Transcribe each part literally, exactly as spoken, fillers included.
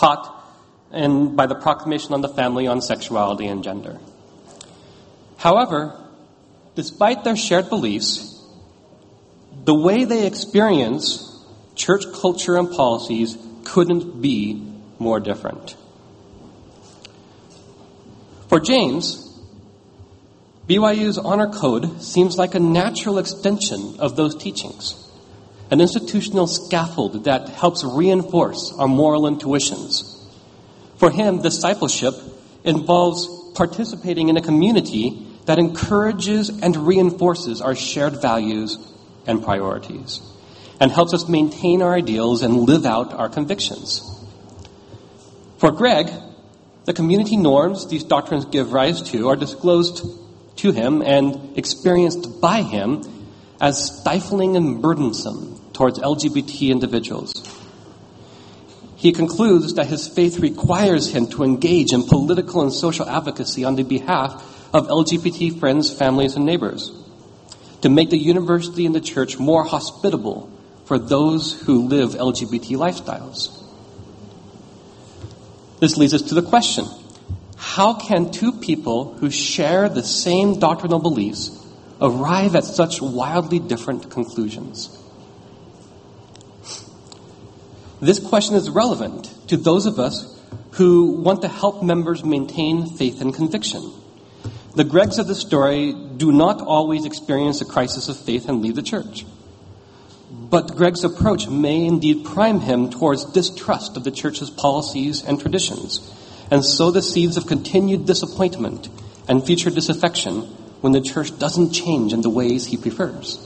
taught in, by the Proclamation on the Family on Sexuality and Gender. However, despite their shared beliefs, the way they experience church culture and policies couldn't be more different. For James, B Y U's honor code seems like a natural extension of those teachings, an institutional scaffold that helps reinforce our moral intuitions. For him, discipleship involves participating in a community that encourages and reinforces our shared values and priorities, and helps us maintain our ideals and live out our convictions. For Greg, the community norms these doctrines give rise to are disclosed to him and experienced by him as stifling and burdensome towards L G B T individuals. He concludes that his faith requires him to engage in political and social advocacy on the behalf of L G B T friends, families, and neighbors, to make the university and the church more hospitable for those who live L G B T lifestyles. This leads us to the question, how can two people who share the same doctrinal beliefs arrive at such wildly different conclusions? This question is relevant to those of us who want to help members maintain faith and conviction. The Gregs of the story do not always experience a crisis of faith and leave the church. But Greg's approach may indeed prime him towards distrust of the church's policies and traditions, and sow the seeds of continued disappointment and future disaffection when the church doesn't change in the ways he prefers.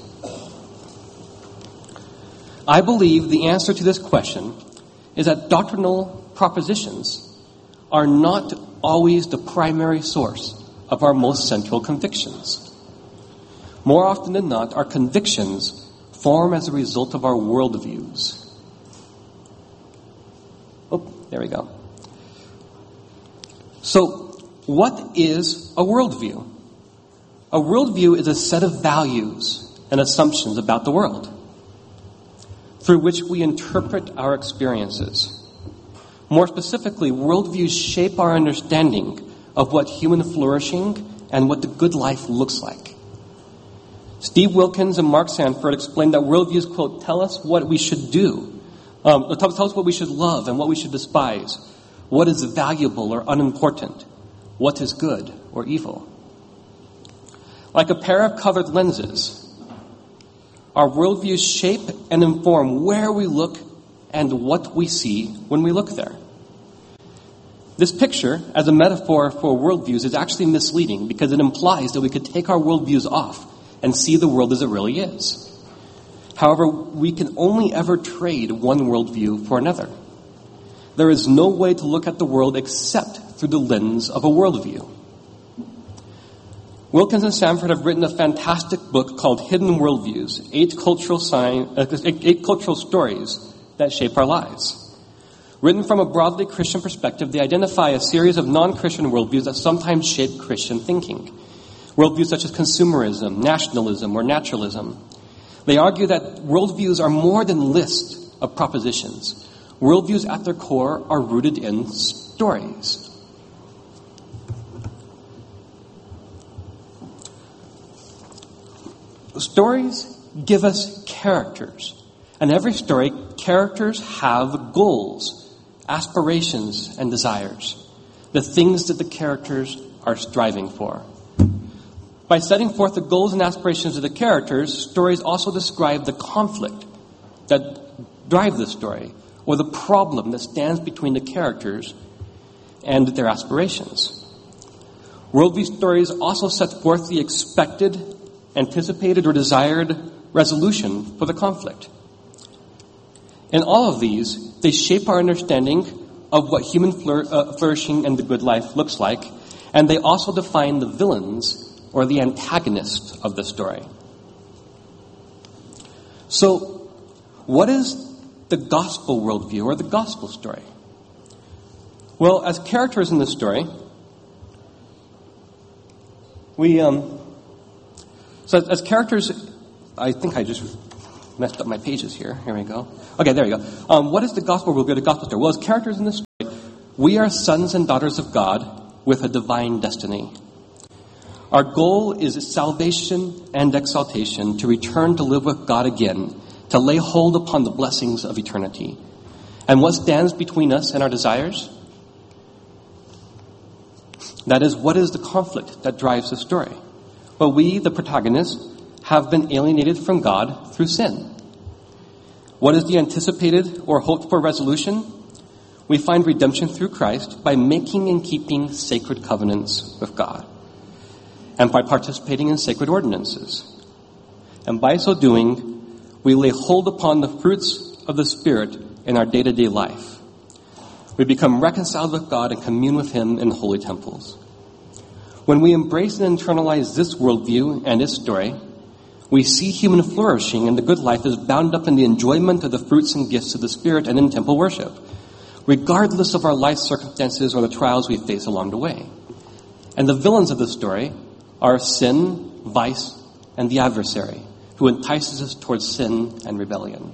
I believe the answer to this question is that doctrinal propositions are not always the primary source of our most central convictions. More often than not, our convictions form as a result of our worldviews. Oh, there we go. So, what is a worldview? A worldview is a set of values and assumptions about the world through which we interpret our experiences. More specifically, worldviews shape our understanding of what human flourishing and what the good life looks like. Steve Wilkins and Mark Sanford explained that worldviews, quote, tell us what we should do, um, tell, tell us what we should love and what we should despise, what is valuable or unimportant, what is good or evil. Like a pair of colored lenses, our worldviews shape and inform where we look and what we see when we look there. This picture, as a metaphor for worldviews, is actually misleading because it implies that we could take our worldviews off and see the world as it really is. However, we can only ever trade one worldview for another. There is no way to look at the world except through the lens of a worldview. Wilkins and Sanford have written a fantastic book called Hidden Worldviews, Eight Cultural, Sign, uh, Eight Cultural Stories That Shape Our Lives. Written from a broadly Christian perspective, they identify a series of non-Christian worldviews that sometimes shape Christian thinking. Worldviews such as consumerism, nationalism, or naturalism. They argue that worldviews are more than lists of propositions. Worldviews at their core are rooted in stories. Stories give us characters. And every story, characters have goals, aspirations, and desires. The things that the characters are striving for. By setting forth the goals and aspirations of the characters, stories also describe the conflict that drive the story, or the problem that stands between the characters and their aspirations. Worldview stories also set forth the expected, anticipated, or desired resolution for the conflict. In all of these, they shape our understanding of what human flour- uh, flourishing and the good life looks like, and they also define the villains or the antagonist of the story. So, what is the gospel worldview or the gospel story? Well, as characters in the story, we, um, so as, as characters, I think I just messed up my pages here. Here we go. Okay, there we go. Um, what is the gospel worldview, the gospel story? Well, as characters in the story, We are sons and daughters of God with a divine destiny. Our goal is salvation and exaltation, to return to live with God again, to lay hold upon the blessings of eternity. And what stands between us and our desires? That is, what is the conflict that drives the story? Well, we, the protagonists, have been alienated from God through sin. What is the anticipated or hoped for resolution? We find redemption through Christ by making and keeping sacred covenants with God, and by participating in sacred ordinances. And by so doing, we lay hold upon the fruits of the Spirit in our day-to-day life. We become reconciled with God and commune with Him in holy temples. When we embrace and internalize this worldview and its story, we see human flourishing, and the good life is bound up in the enjoyment of the fruits and gifts of the Spirit and in temple worship, regardless of our life circumstances or the trials we face along the way. And the villains of the story are sin, vice, and the adversary, who entices us towards sin and rebellion.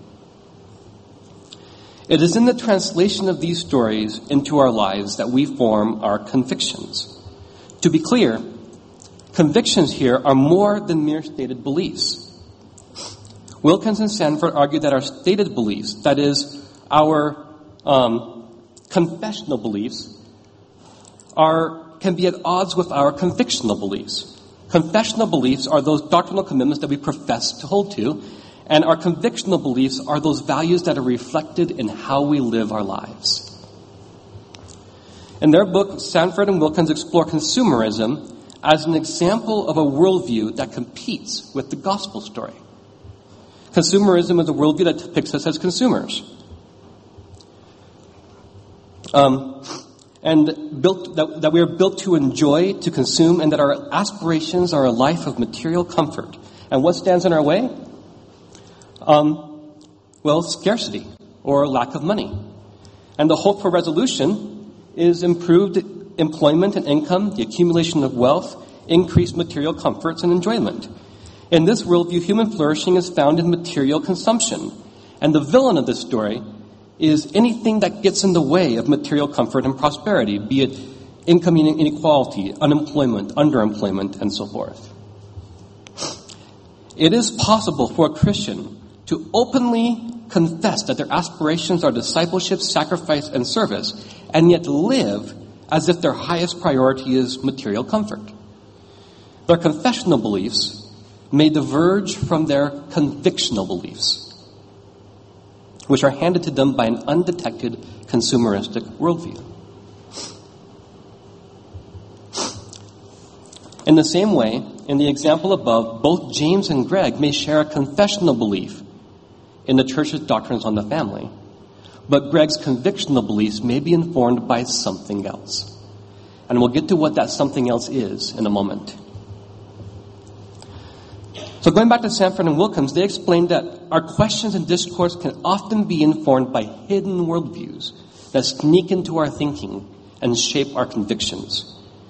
It is in the translation of these stories into our lives that we form our convictions. To be clear, convictions here are more than mere stated beliefs. Wilkins and Sanford argue that our stated beliefs, that is, our um, confessional beliefs, are can be at odds with our convictional beliefs. Confessional beliefs are those doctrinal commitments that we profess to hold to, and our convictional beliefs are those values that are reflected in how we live our lives. In their book, Sanford and Wilkins explore consumerism as an example of a worldview that competes with the gospel story. Consumerism is a worldview that depicts us as consumers. Um, and built that, that we are built to enjoy, to consume, and that our aspirations are a life of material comfort. And what stands in our way? Um, well, scarcity or lack of money. And the hope for resolution is improved employment and income, the accumulation of wealth, increased material comforts and enjoyment. In this worldview, human flourishing is found in material consumption. And the villain of this story is anything that gets in the way of material comfort and prosperity, be it income inequality, unemployment, underemployment, and so forth. It is possible for a Christian to openly confess that their aspirations are discipleship, sacrifice, and service, and yet live as if their highest priority is material comfort. Their confessional beliefs may diverge from their convictional beliefs, which are handed to them by an undetected consumeristic worldview. In the same way, in the example above, both James and Greg may share a confessional belief in the church's doctrines on the family, but Greg's convictional beliefs may be informed by something else. And we'll get to what that something else is in a moment. So going back to Sanford and Wilkins, they explained that our questions and discourse can often be informed by hidden worldviews that sneak into our thinking and shape our convictions.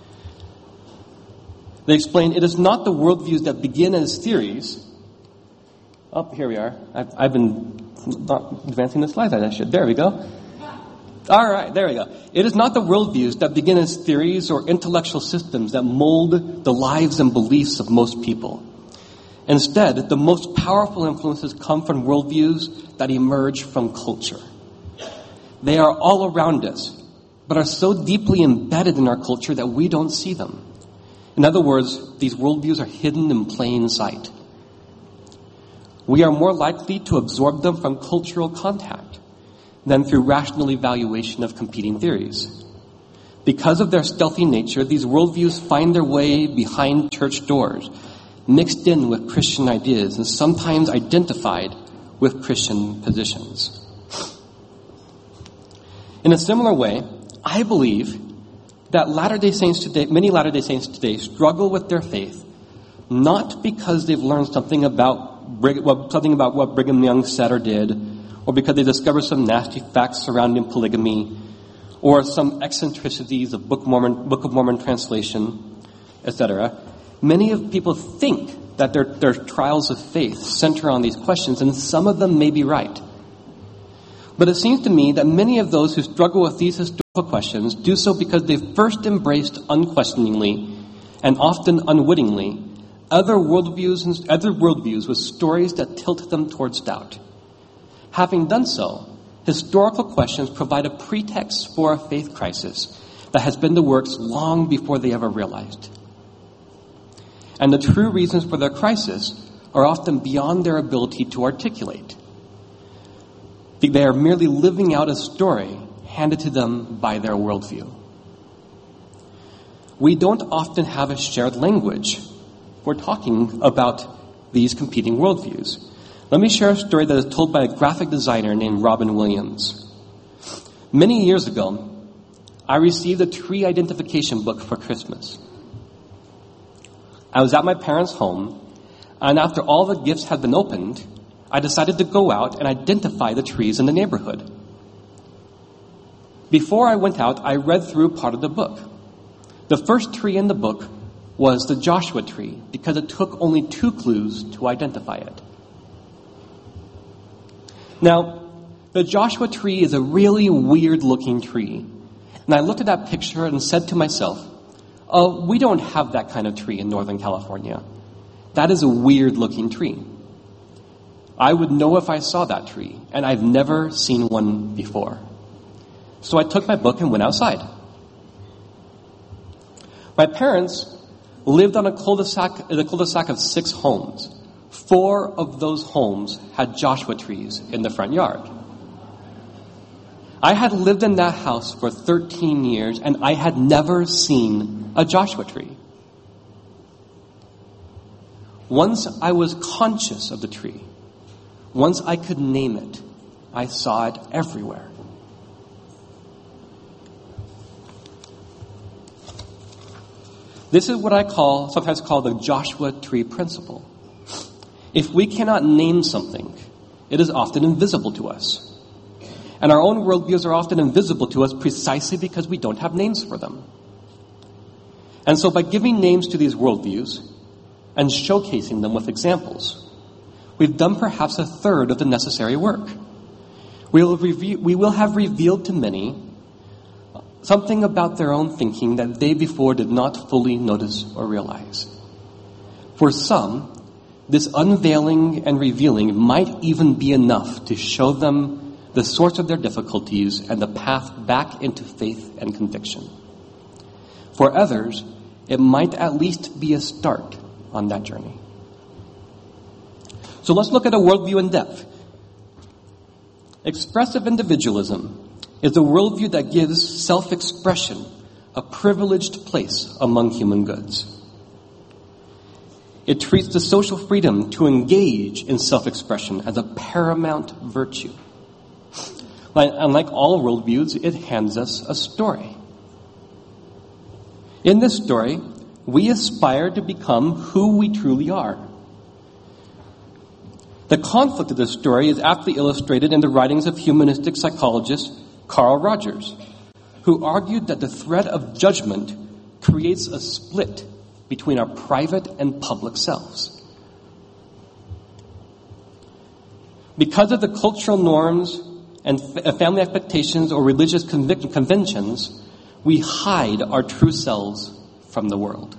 They explained it is not the worldviews that begin as theories. Oh, here we are. I've, I've been not advancing the slides as I should. There we go. All right, there we go. It is not the worldviews that begin as theories or intellectual systems that mold the lives and beliefs of most people. Instead, the most powerful influences come from worldviews that emerge from culture. They are all around us, but are so deeply embedded in our culture that we don't see them. In other words, these worldviews are hidden in plain sight. We are more likely to absorb them from cultural contact than through rational evaluation of competing theories. Because of their stealthy nature, these worldviews find their way behind church doors, mixed in with Christian ideas, and sometimes identified with Christian positions. In a similar way, I believe that Latter-day Saints today, many Latter-day Saints today struggle with their faith, not because they've learned something about something about what Brigham Young said or did, or because they discovered some nasty facts surrounding polygamy, or some eccentricities of Book, Mormon, Book of Mormon translation, et cetera. Many of people think that their, their trials of faith center on these questions, and some of them may be right. But it seems to me that many of those who struggle with these historical questions do so because they've first embraced unquestioningly and often unwittingly other worldviews and other worldviews with stories that tilt them towards doubt. Having done so, historical questions provide a pretext for a faith crisis that has been the works long before they ever realized. And the true reasons for their crisis are often beyond their ability to articulate. They are merely living out a story handed to them by their worldview. We don't often have a shared language. We're talking about these competing worldviews. Let me share a story that is told by a graphic designer named Robin Williams. Many years ago, I received a tree identification book for Christmas. I was at my parents' home, and after all the gifts had been opened, I decided to go out and identify the trees in the neighborhood. Before I went out, I read through part of the book. The first tree in the book was the Joshua tree because it took only two clues to identify it. Now, the Joshua tree is a really weird-looking tree. And I looked at that picture and said to myself, oh, we don't have that kind of tree in Northern California. That is a weird-looking tree. I would know if I saw that tree, and I've never seen one before. So I took my book and went outside. My parents lived on a cul-de-sac, a cul-de-sac of six homes. Four of those homes had Joshua trees in the front yard. I had lived in that house for thirteen years, and I had never seen a Joshua tree. Once I was conscious of the tree, once I could name it, I saw it everywhere. This is what I call, sometimes call the Joshua tree principle. If we cannot name something, it is often invisible to us. And our own worldviews are often invisible to us precisely because we don't have names for them. And so by giving names to these worldviews and showcasing them with examples, we've done perhaps a third of the necessary work. We will, reve- we will have revealed to many something about their own thinking that they before did not fully notice or realize. For some, this unveiling and revealing might even be enough to show them the source of their difficulties and the path back into faith and conviction. For others, it might at least be a start on that journey. So let's look at a worldview in depth. Expressive individualism is a worldview that gives self-expression a privileged place among human goods. It treats the social freedom to engage in self-expression as a paramount virtue. Unlike all worldviews, it hands us a story. In this story, we aspire to become who we truly are. The conflict of this story is aptly illustrated in the writings of humanistic psychologist Carl Rogers, who argued that the threat of judgment creates a split between our private and public selves. Because of the cultural norms and family expectations or religious convic- conventions, we hide our true selves from the world.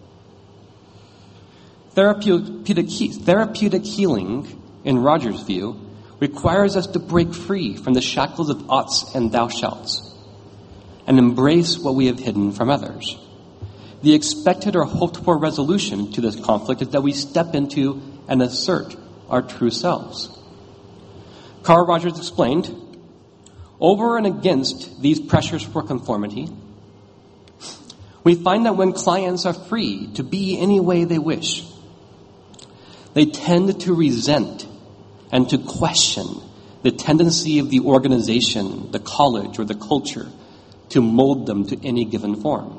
Therapeutic, therapeutic healing, in Rogers' view, requires us to break free from the shackles of oughts and thou shalts and embrace what we have hidden from others. The expected or hoped for resolution to this conflict is that we step into and assert our true selves. Carl Rogers explained, over and against these pressures for conformity, we find that when clients are free to be any way they wish, they tend to resent and to question the tendency of the organization, the college, or the culture to mold them to any given form.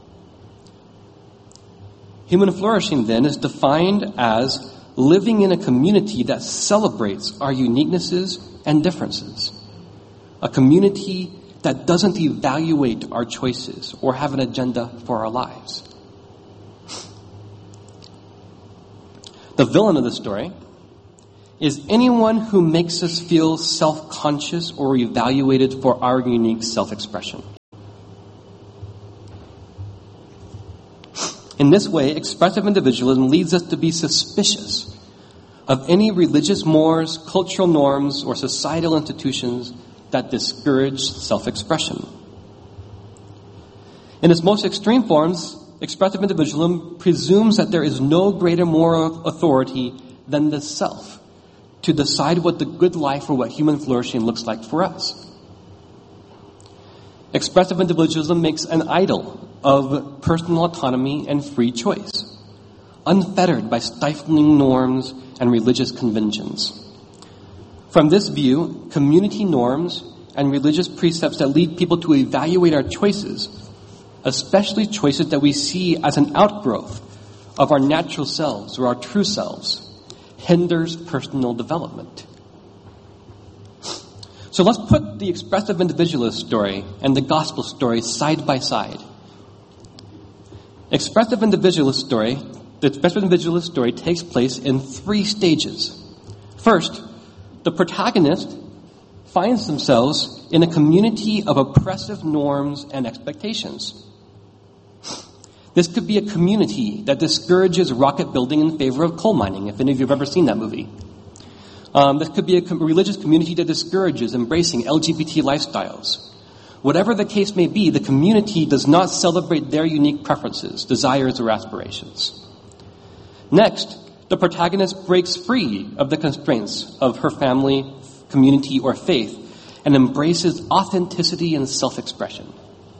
Human flourishing, then, is defined as living in a community that celebrates our uniquenesses and differences. A community that doesn't evaluate our choices or have an agenda for our lives. The villain of the story is anyone who makes us feel self-conscious or evaluated for our unique self-expression. In this way, expressive individualism leads us to be suspicious of any religious mores, cultural norms, or societal institutions that discourage self-expression. In its most extreme forms, expressive individualism presumes that there is no greater moral authority than the self to decide what the good life or what human flourishing looks like for us. Expressive individualism makes an idol of personal autonomy and free choice, unfettered by stifling norms and religious conventions. From this view, community norms and religious precepts that lead people to evaluate our choices, especially choices that we see as an outgrowth of our natural selves or our true selves, hinders personal development. So let's put the expressive individualist story and the gospel story side by side. Expressive individualist story, the expressive individualist story takes place in three stages. First, the protagonist finds themselves in a community of oppressive norms and expectations. This could be a community that discourages rocket building in favor of coal mining, if any of you have ever seen that movie. Um, this could be a com- religious community that discourages embracing L G B T lifestyles. Whatever the case may be, the community does not celebrate their unique preferences, desires, or aspirations. Next, the protagonist breaks free of the constraints of her family, community, or faith and embraces authenticity and self-expression.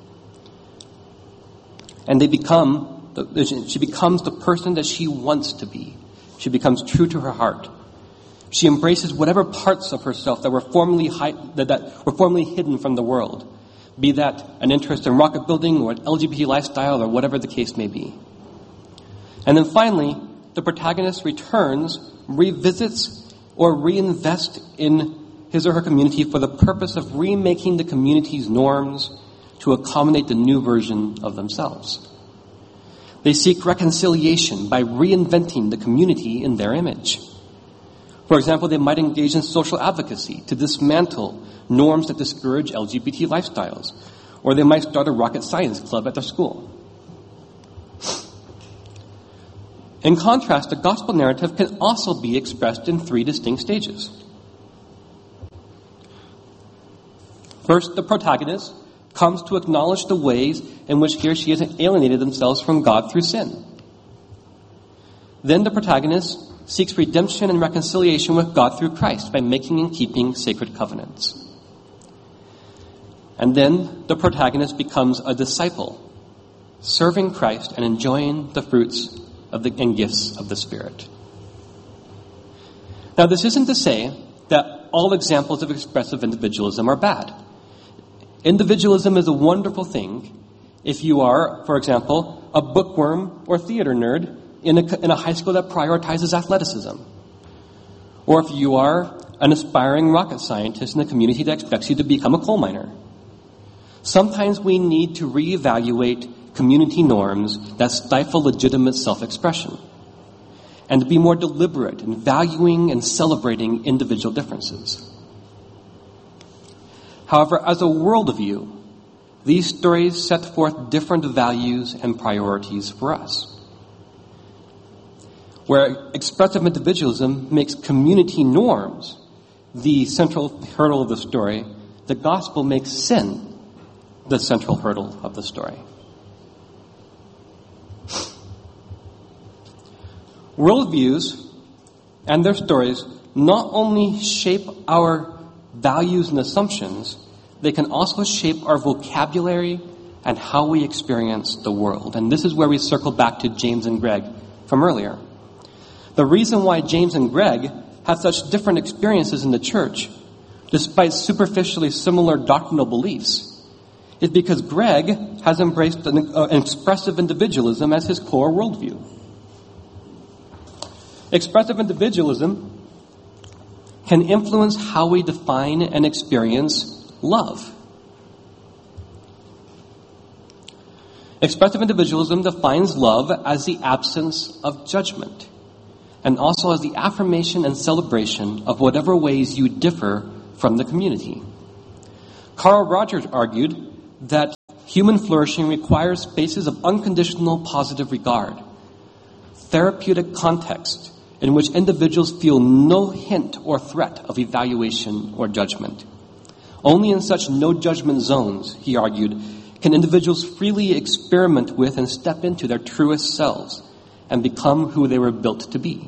And they become, she becomes the person that she wants to be. She becomes true to her heart. She embraces whatever parts of herself that were formerly hi- that, that were formerly hidden from the world, be that an interest in rocket building or an L G B T lifestyle or whatever the case may be. And then finally, the protagonist returns, revisits, or reinvests in his or her community for the purpose of remaking the community's norms to accommodate the new version of themselves. They seek reconciliation by reinventing the community in their image. For example, they might engage in social advocacy to dismantle norms that discourage L G B T lifestyles, or they might start a rocket science club at their school. In contrast, the gospel narrative can also be expressed in three distinct stages. First, the protagonist comes to acknowledge the ways in which he or she has alienated themselves from God through sin. Then the protagonist seeks redemption and reconciliation with God through Christ by making and keeping sacred covenants. And then the protagonist becomes a disciple, serving Christ and enjoying the fruits of the and gifts of the Spirit. Now, this isn't to say that all examples of expressive individualism are bad. Individualism is a wonderful thing if you are, for example, a bookworm or theater nerd in a, in a high school that prioritizes athleticism. Or if you are an aspiring rocket scientist in a community that expects you to become a coal miner. Sometimes we need to reevaluate community norms that stifle legitimate self-expression and to be more deliberate in valuing and celebrating individual differences. However, as a worldview, these stories set forth different values and priorities for us. Where expressive individualism makes community norms the central hurdle of the story, the gospel makes sin the central hurdle of the story. Worldviews and their stories not only shape our values and assumptions, they can also shape our vocabulary and how we experience the world. And this is where we circle back to James and Greg from earlier. The reason why James and Greg have such different experiences in the church, despite superficially similar doctrinal beliefs, is because Greg has embraced an, uh, an expressive individualism as his core worldview. Expressive individualism can influence how we define and experience love. Expressive individualism defines love as the absence of judgment, and also as the affirmation and celebration of whatever ways you differ from the community. Carl Rogers argued that human flourishing requires spaces of unconditional positive regard, therapeutic context in which individuals feel no hint or threat of evaluation or judgment. Only in such no-judgment zones, he argued, can individuals freely experiment with and step into their truest selves and become who they were built to be.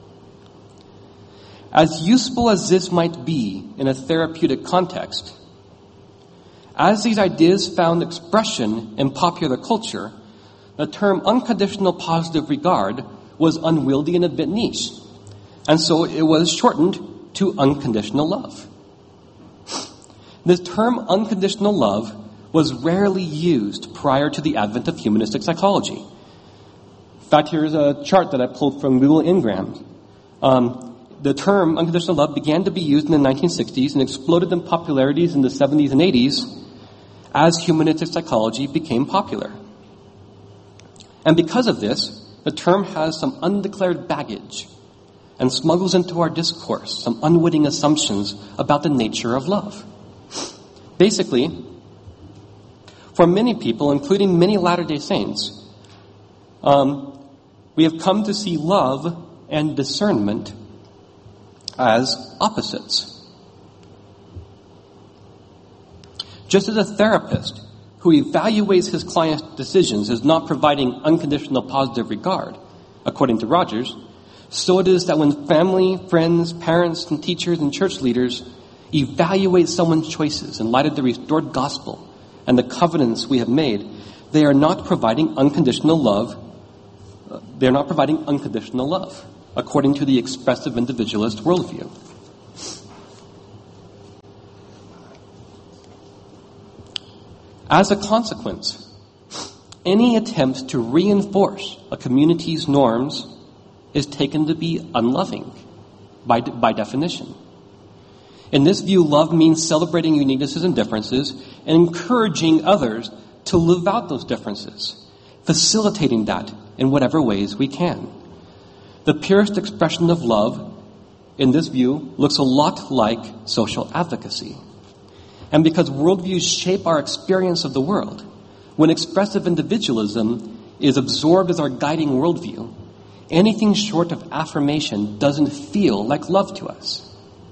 As useful as this might be in a therapeutic context, as these ideas found expression in popular culture, the term unconditional positive regard was unwieldy and a bit niche, and so it was shortened to unconditional love. The term unconditional love was rarely used prior to the advent of humanistic psychology. In fact, here's a chart that I pulled from Google Ngram. Um, the term unconditional love began to be used in the nineteen sixties and exploded in popularities in the seventies and eighties as humanistic psychology became popular. And because of this, the term has some undeclared baggage and smuggles into our discourse some unwitting assumptions about the nature of love. Basically, for many people, including many Latter-day Saints, um, we have come to see love and discernment as opposites. Just as a therapist who evaluates his client's decisions as not providing unconditional positive regard, according to Rogers, so it is that when family, friends, parents, and teachers and church leaders evaluate someone's choices in light of the restored gospel and the covenants we have made, they are not providing unconditional love. They are not providing unconditional love, according to the expressive individualist worldview. As a consequence, any attempt to reinforce a community's norms is taken to be unloving by, by definition. In this view, love means celebrating uniquenesses and differences and encouraging others to live out those differences, facilitating that in whatever ways we can. The purest expression of love, in this view, looks a lot like social advocacy. And because worldviews shape our experience of the world, when expressive individualism is absorbed as our guiding worldview, anything short of affirmation doesn't feel like love to us.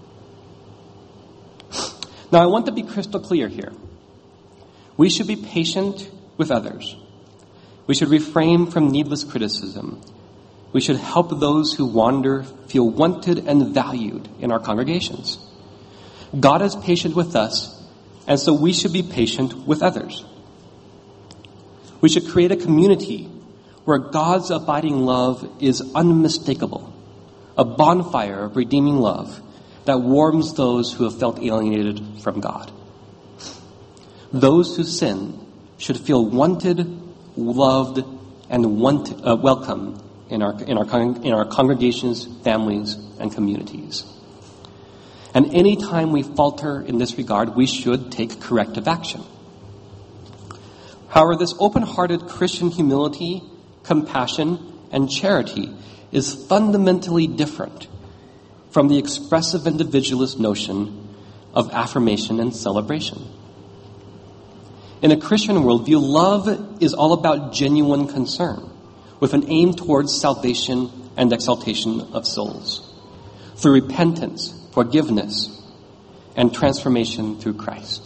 Now, I want to be crystal clear here. We should be patient with others. We should refrain from needless criticism. We should help those who wander feel wanted and valued in our congregations. God is patient with us, and so we should be patient with others. We should create a community where God's abiding love is unmistakable, a bonfire of redeeming love that warms those who have felt alienated from God. Those who sin should feel wanted, loved, and wanted, uh, welcome in our in our con- in our congregations, families, and communities. And any time we falter in this regard, we should take corrective action. However, this open-hearted Christian humility, compassion, and charity is fundamentally different from the expressive individualist notion of affirmation and celebration. In a Christian worldview, love is all about genuine concern, with an aim towards salvation and exaltation of souls, through repentance, forgiveness, and transformation through Christ.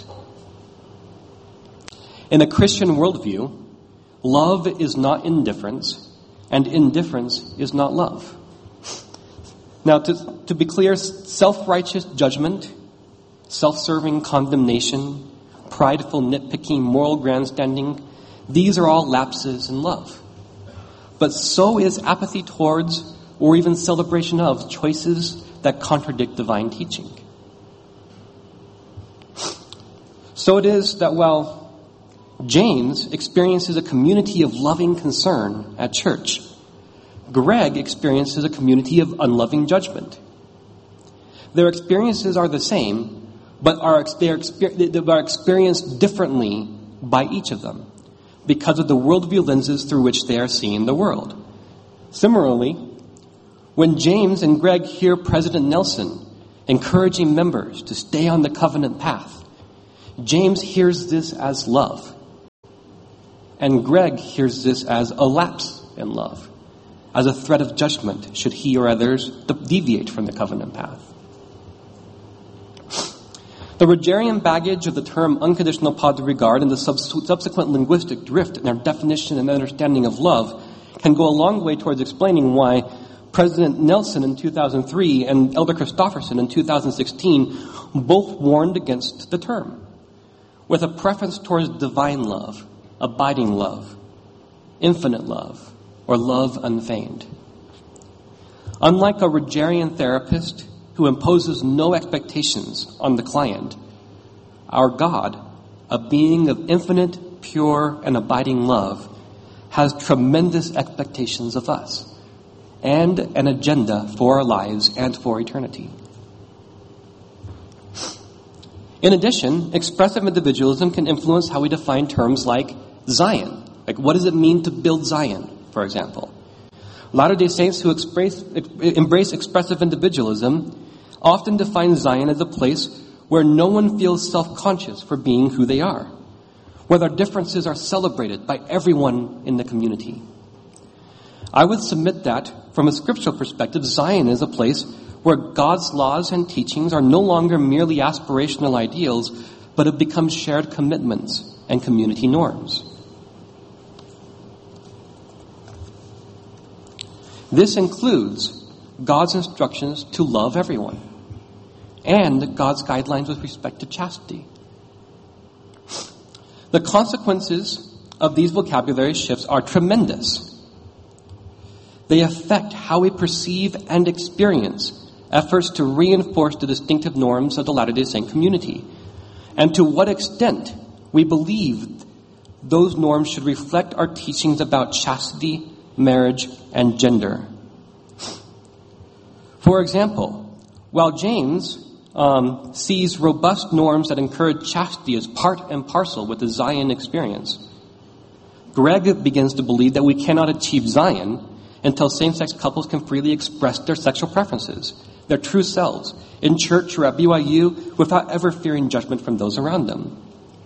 In a Christian worldview, love is not indifference, and indifference is not love. Now, to, to be clear, self-righteous judgment, self-serving condemnation, prideful nitpicking, moral grandstanding, these are all lapses in love. But so is apathy towards, or even celebration of, choices that contradict divine teaching. So it is that while James experiences a community of loving concern at church, Greg experiences a community of unloving judgment. Their experiences are the same, but are, they are, they are experienced differently by each of them because of the worldview lenses through which they are seeing the world. Similarly, When James and Greg hear President Nelson encouraging members to stay on the covenant path, James hears this as love. And Greg hears this as a lapse in love, as a threat of judgment should he or others deviate from the covenant path. The Rogerian baggage of the term unconditional positive regard and the subsequent linguistic drift in our definition and understanding of love can go a long way towards explaining why President Nelson in two thousand three and Elder Christofferson in two thousand sixteen both warned against the term, with a preference towards divine love, abiding love, infinite love, or love unfeigned. Unlike a Rogerian therapist who imposes no expectations on the client, our God, a being of infinite, pure, and abiding love, has tremendous expectations of us and an agenda for our lives and for eternity. In addition, expressive individualism can influence how we define terms like Zion. Like, what does it mean to build Zion, for example? Latter-day Saints who express, embrace expressive individualism often define Zion as a place where no one feels self-conscious for being who they are, where their differences are celebrated by everyone in the community. I would submit that, from a scriptural perspective, Zion is a place where God's laws and teachings are no longer merely aspirational ideals, but have become shared commitments and community norms. This includes God's instructions to love everyone and God's guidelines with respect to chastity. The consequences of these vocabulary shifts are tremendous. They affect how we perceive and experience efforts to reinforce the distinctive norms of the Latter-day Saint community, and to what extent we believe those norms should reflect our teachings about chastity, marriage, and gender. For example, while James um, sees robust norms that encourage chastity as part and parcel with the Zion experience, Greg begins to believe that we cannot achieve Zion until same-sex couples can freely express their sexual preferences, their true selves, in church or at B Y U without ever fearing judgment from those around them.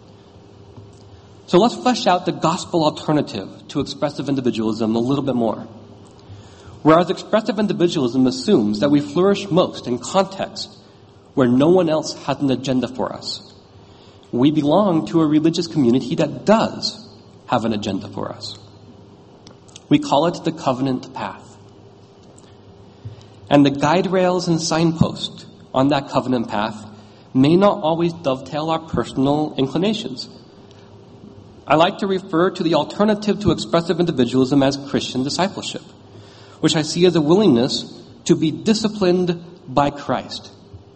So let's flesh out the gospel alternative to expressive individualism a little bit more. Whereas expressive individualism assumes that we flourish most in contexts where no one else has an agenda for us, we belong to a religious community that does have an agenda for us. We call it the covenant path. And the guide rails and signposts on that covenant path may not always dovetail our personal inclinations. I like to refer to the alternative to expressive individualism as Christian discipleship, which I see as a willingness to be disciplined by Christ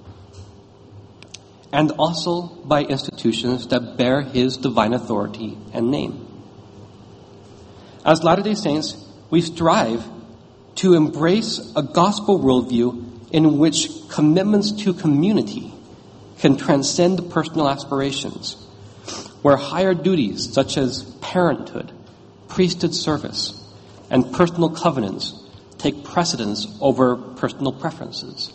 and also by institutions that bear his divine authority and name. As Latter-day Saints, we strive to embrace a gospel worldview in which commitments to community can transcend personal aspirations, where higher duties such as parenthood, priesthood service, and personal covenants take precedence over personal preferences.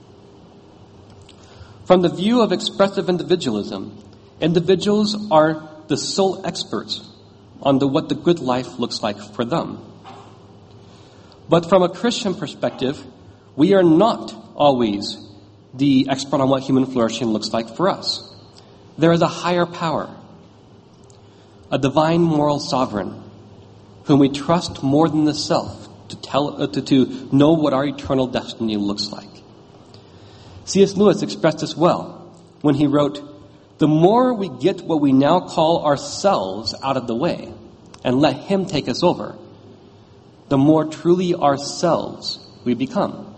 From the view of expressive individualism, individuals are the sole experts on the, what the good life looks like for them. But from a Christian perspective, we are not always the expert on what human flourishing looks like for us. There is a higher power, a divine moral sovereign, whom we trust more than the self to tell uh, to, to know what our eternal destiny looks like. C S Lewis expressed this well when he wrote, "The more we get what we now call ourselves out of the way and let him take us over, the more truly ourselves we become.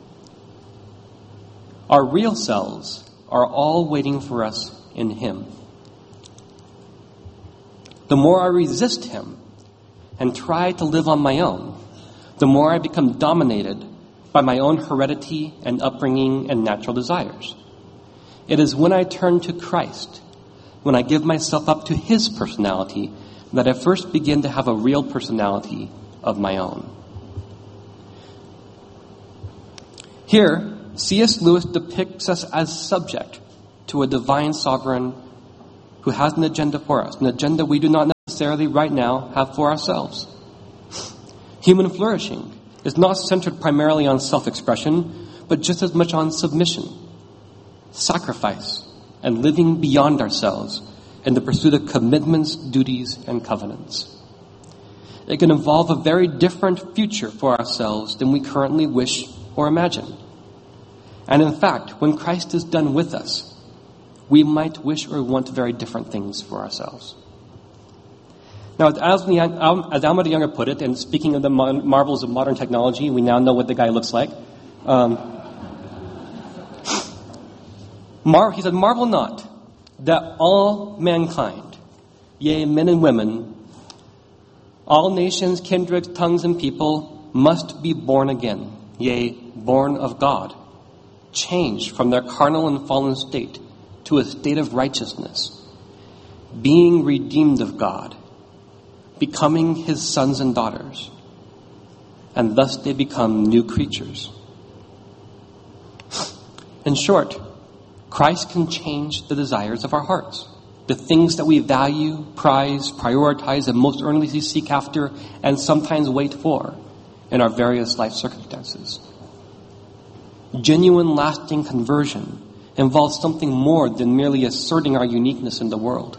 Our real selves are all waiting for us in him. The more I resist him and try to live on my own, the more I become dominated by my own heredity and upbringing and natural desires. It is when I turn to Christ, when I give myself up to his personality, that I first begin to have a real personality of my own." Here, C S Lewis depicts us as subject to a divine sovereign who has an agenda for us, an agenda we do not necessarily right now have for ourselves. Human flourishing is not centered primarily on self-expression, but just as much on submission, sacrifice, and living beyond ourselves in the pursuit of commitments, duties, and covenants. It can involve a very different future for ourselves than we currently wish or imagine. And in fact, when Christ is done with us, we might wish or want very different things for ourselves. Now, as Alma the Younger put it, and speaking of the marvels of modern technology, we now know what the guy looks like. Um, Mar- he said, "Marvel not that all mankind, yea, men and women, all nations, kindreds, tongues, and people must be born again, yea, born of God, changed from their carnal and fallen state to a state of righteousness, being redeemed of God, becoming his sons and daughters, and thus they become new creatures." In short, Christ can change the desires of our hearts, the things that we value, prize, prioritize, and most earnestly seek after, and sometimes wait for in our various life circumstances. Genuine, lasting conversion involves something more than merely asserting our uniqueness in the world,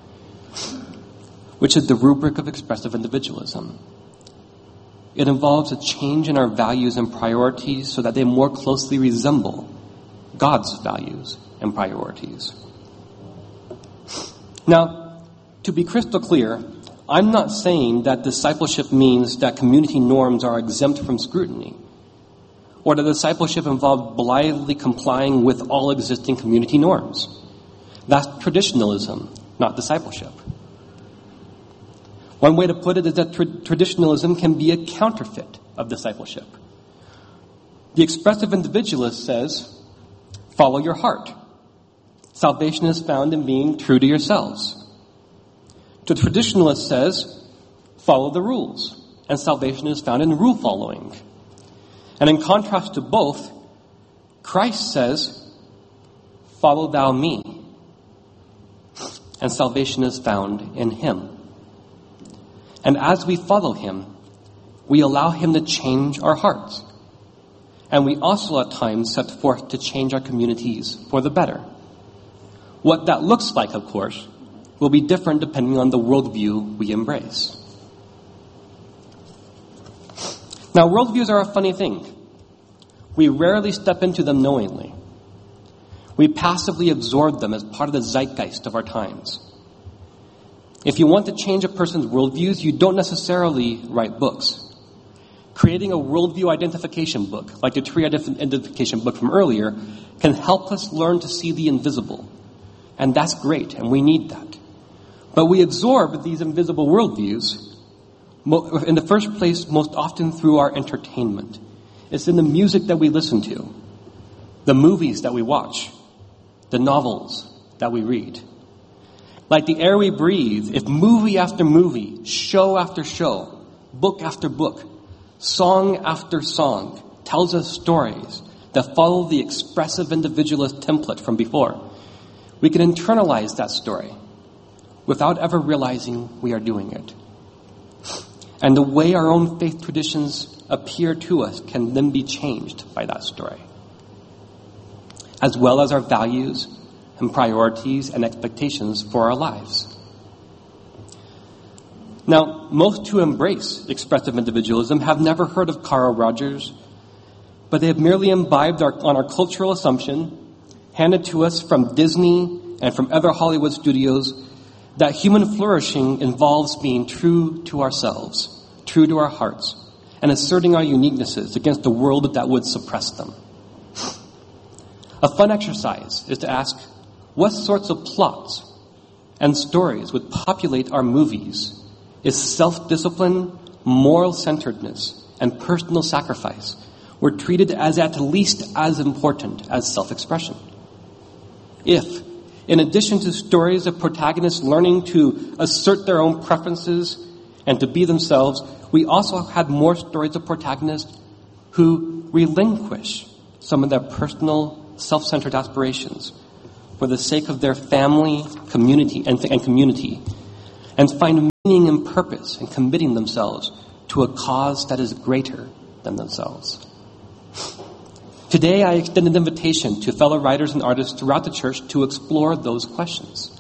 which is the rubric of expressive individualism. It involves a change in our values and priorities so that they more closely resemble God's values and priorities. Now, to be crystal clear, I'm not saying that discipleship means that community norms are exempt from scrutiny, or that discipleship involves blithely complying with all existing community norms. That's traditionalism, not discipleship. One way to put it is that tra- traditionalism can be a counterfeit of discipleship. The expressive individualist says, follow your heart. Salvation is found in being true to yourselves. The traditionalist says, follow the rules, and salvation is found in rule following. And in contrast to both, Christ says, follow thou me, and salvation is found in him. And as we follow him, we allow him to change our hearts. And we also at times set forth to change our communities for the better. What that looks like, of course, will be different depending on the worldview we embrace. Now, worldviews are a funny thing. We rarely step into them knowingly. We passively absorb them as part of the zeitgeist of our times. If you want to change a person's worldviews, you don't necessarily write books. Creating a worldview identification book, like the tree identification book from earlier, can help us learn to see the invisible. And that's great, and we need that. But we absorb these invisible worldviews, in the first place, most often through our entertainment. It's in the music that we listen to, the movies that we watch, the novels that we read. Like the air we breathe, if movie after movie, show after show, book after book, song after song tells us stories that follow the expressive individualist template from before, we can internalize that story without ever realizing we are doing it. And the way our own faith traditions appear to us can then be changed by that story, as well as our values and priorities and expectations for our lives. Now, most who embrace expressive individualism have never heard of Carl Rogers, but they have merely imbibed our, on our cultural assumption, handed to us from Disney and from other Hollywood studios, that human flourishing involves being true to ourselves, true to our hearts, and asserting our uniquenesses against a world that would suppress them. A fun exercise is to ask, what sorts of plots and stories would populate our movies? Is self-discipline, moral centeredness, and personal sacrifice were treated as at least as important as self-expression? If, in addition to stories of protagonists learning to assert their own preferences and to be themselves, we also had more stories of protagonists who relinquish some of their personal, self-centered aspirations for the sake of their family, community, and, and community, and find meaning and purpose in committing themselves to a cause that is greater than themselves. Today, I extend an invitation to fellow writers and artists throughout the church to explore those questions.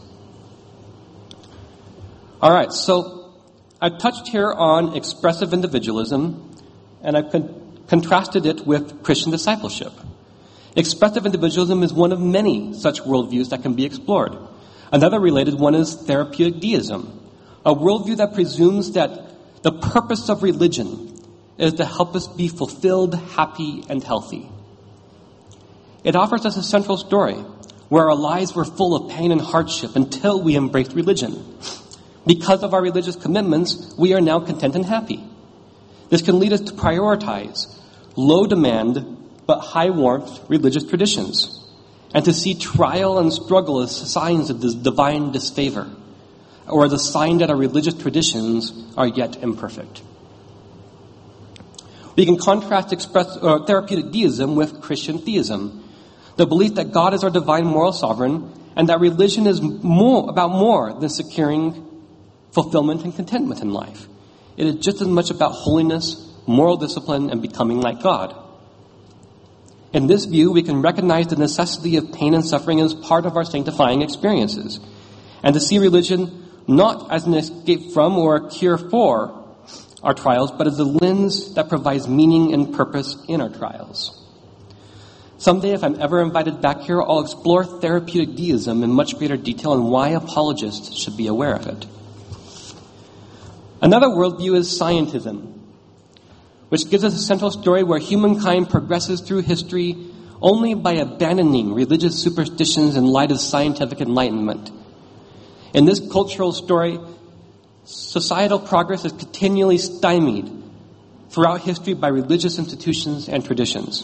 All right, so I've touched here on expressive individualism, and I've con- contrasted it with Christian discipleship. Expressive individualism is one of many such worldviews that can be explored. Another related one is therapeutic deism, a worldview that presumes that the purpose of religion is to help us be fulfilled, happy, and healthy. It offers us a central story where our lives were full of pain and hardship until we embraced religion. Because of our religious commitments, we are now content and happy. This can lead us to prioritize low demand but high warmth religious traditions, and to see trial and struggle as signs of this divine disfavor, or as a sign that our religious traditions are yet imperfect. We can contrast express, uh, therapeutic deism with Christian theism, the belief that God is our divine moral sovereign, and that religion is more about more than securing fulfillment and contentment in life. It is just as much about holiness, moral discipline, and becoming like God. In this view, we can recognize the necessity of pain and suffering as part of our sanctifying experiences, and to see religion not as an escape from or a cure for our trials, but as a lens that provides meaning and purpose in our trials. Someday, if I'm ever invited back here, I'll explore therapeutic deism in much greater detail and why apologists should be aware of it. Another worldview is scientism, which gives us a central story where humankind progresses through history only by abandoning religious superstitions in light of scientific enlightenment. In this cultural story, societal progress is continually stymied throughout history by religious institutions and traditions.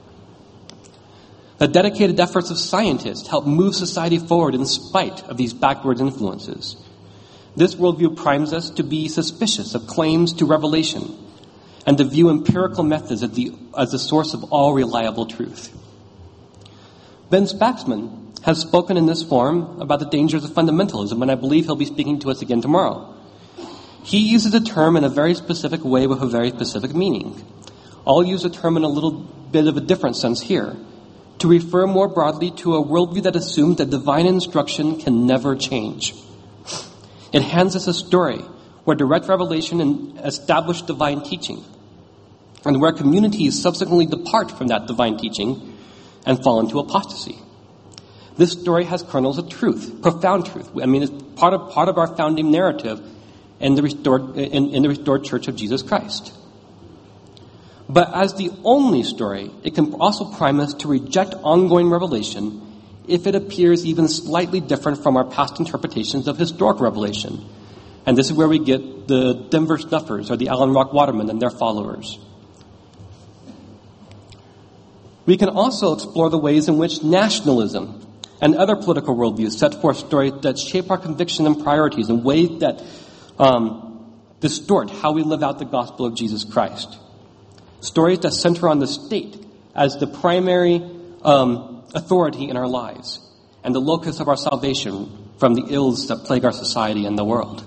The dedicated efforts of scientists help move society forward in spite of these backward influences. This worldview primes us to be suspicious of claims to revelation and to view empirical methods as the, as the source of all reliable truth. Ben Spaxman has spoken in this forum about the dangers of fundamentalism, and I believe he'll be speaking to us again tomorrow. He uses the term in a very specific way with a very specific meaning. I'll use the term in a little bit of a different sense here, to refer more broadly to a worldview that assumes that divine instruction can never change. It hands us a story where direct revelation established divine teaching, and where communities subsequently depart from that divine teaching and fall into apostasy. This story has kernels of truth, profound truth. I mean, it's part of part of our founding narrative in the restored in, in the restored Church of Jesus Christ. But as the only story, it can also prime us to reject ongoing revelation if it appears even slightly different from our past interpretations of historic revelation. And this is where we get the Denver Snuffers or the Allen Rock Watermen and their followers. We can also explore the ways in which nationalism and other political worldviews set forth stories that shape our conviction and priorities in ways that um, distort how we live out the gospel of Jesus Christ. Stories that center on the state as the primary um, authority in our lives and the locus of our salvation from the ills that plague our society and the world.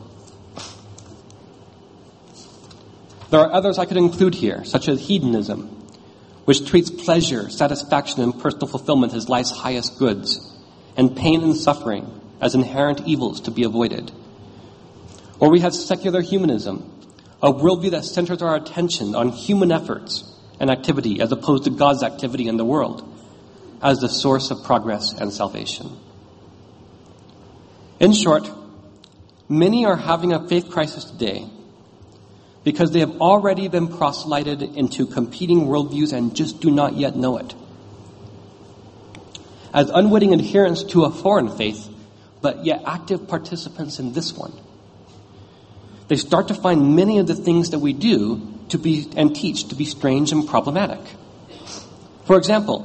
There are others I could include here, such as hedonism, which treats pleasure, satisfaction, and personal fulfillment as life's highest goods, and pain and suffering as inherent evils to be avoided. Or we have secular humanism, a worldview that centers our attention on human efforts and activity as opposed to God's activity in the world as the source of progress and salvation. In short, many are having a faith crisis today because they have already been proselyted into competing worldviews and just do not yet know it. As unwitting adherents to a foreign faith, but yet active participants in this one, they start to find many of the things that we do to be and teach to be strange and problematic. For example,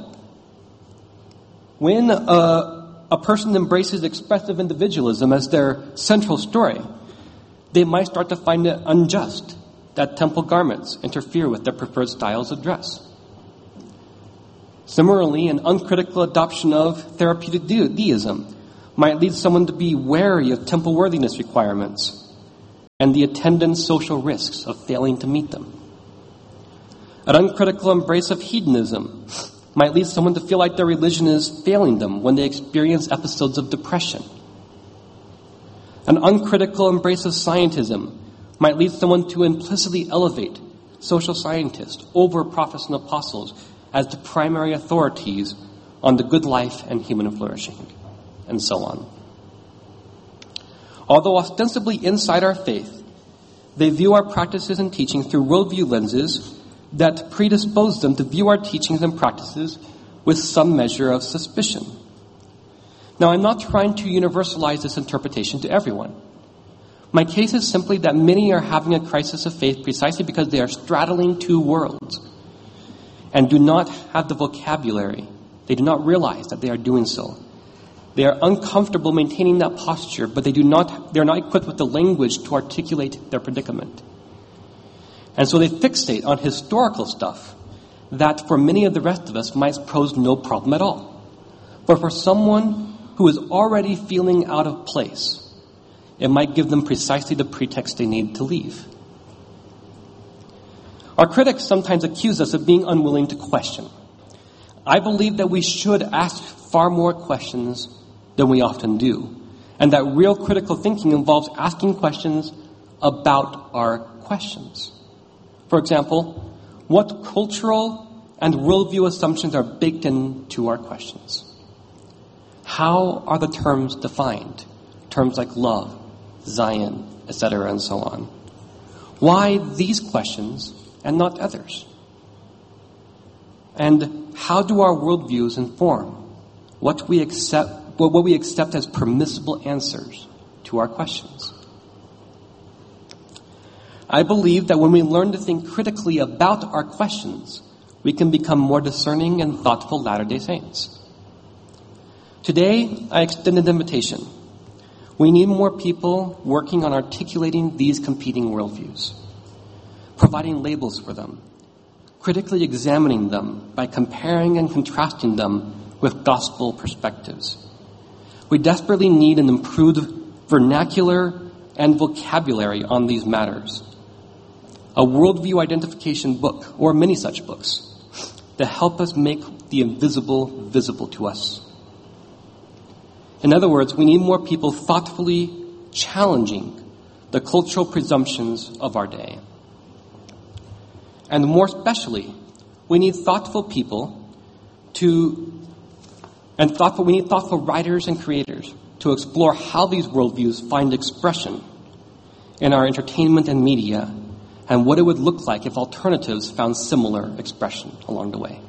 when a, a person embraces expressive individualism as their central story, they might start to find it unjust that temple garments interfere with their preferred styles of dress. Similarly, an uncritical adoption of therapeutic de- deism might lead someone to be wary of temple worthiness requirements and the attendant social risks of failing to meet them. An uncritical embrace of hedonism might lead someone to feel like their religion is failing them when they experience episodes of depression. An uncritical embrace of scientism might lead someone to implicitly elevate social scientists over prophets and apostles as the primary authorities on the good life and human flourishing, and so on. Although ostensibly inside our faith, they view our practices and teachings through worldview lenses that predispose them to view our teachings and practices with some measure of suspicion. Now, I'm not trying to universalize this interpretation to everyone. My case is simply that many are having a crisis of faith precisely because they are straddling two worlds and do not have the vocabulary. They do not realize that they are doing so. They are uncomfortable maintaining that posture, but they do not, they are not equipped with the language to articulate their predicament. And so they fixate on historical stuff that for many of the rest of us might pose no problem at all. But for someone who is already feeling out of place, it might give them precisely the pretext they need to leave. Our critics sometimes accuse us of being unwilling to question. I believe that we should ask far more questions than we often do, and that real critical thinking involves asking questions about our questions. For example, what cultural and worldview assumptions are baked into our questions? How are the terms defined? Terms like love, Zion, et cetera, and so on. Why these questions and not others? And how do our worldviews inform what we accept, what we accept as permissible answers to our questions? I believe that when we learn to think critically about our questions, we can become more discerning and thoughtful Latter-day Saints. Today, I extend an invitation. We need more people working on articulating these competing worldviews, providing labels for them, critically examining them by comparing and contrasting them with gospel perspectives. We desperately need an improved vernacular and vocabulary on these matters. A worldview identification book, or many such books, that help us make the invisible visible to us. In other words, we need more people thoughtfully challenging the cultural presumptions of our day. And more especially, we need thoughtful people to, and thoughtful, we need thoughtful writers and creators to explore how these worldviews find expression in our entertainment and media, and what it would look like if alternatives found similar expression along the way.